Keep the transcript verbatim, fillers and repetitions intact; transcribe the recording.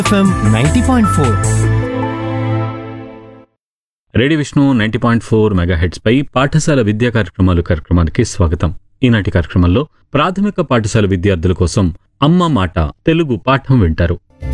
FM ninety point four. Radio Vishnu ninety point four megahertz పై పాఠశాల విద్యా కార్యక్రమాలు కార్యక్రమానికి స్వాగతం. ఈనాటి కార్యక్రమంలో ప్రాథమిక పాఠశాల విద్యార్థుల కోసం అమ్మ మాట తెలుగు పాఠం వింటారు.